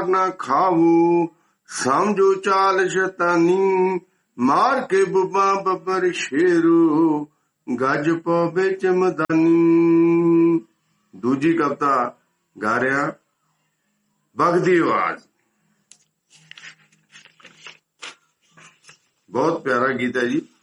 ਨਾ ਖਾਵੋ, ਸਮਝੋ ਚਾਲ ਸ਼ੈਤਾਨੀ। ਮਾਰ ਕੇ ਬੁੱਬਾ ਬੱਬਰ ਸ਼ੇਰੂ, ਗੱਜ ਪਵੇ ਚਮਦਾਨੀ। ਦੂਜੀ ਕਵਿਤਾ ਗਾ ਰਿਹਾ ਵਗਦੀ ਆਵਾਜ਼। ਬਹੁਤ ਪਿਆਰਾ ਗੀਤ ਹੈ ਜੀ।